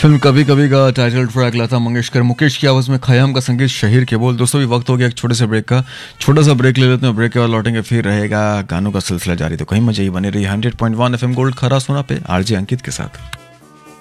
Film कभी कभी का टाइटल ट्रैक लता मंगेशकर मुकेश की आवाज में खयाम का संगीत शहीर के बोल। दोस्तों भी वक्त हो गया एक छोटे से ब्रेक का। छोटा सा ब्रेक ले लेते हैं, ब्रेक के बाद लौटेंगे, फिर रहेगा गानों का सिलसिला जारी। तो कहीं मजे ही बने रही 100.1 FM गोल्ड खरा सोना पे आरजे अंकित के साथ।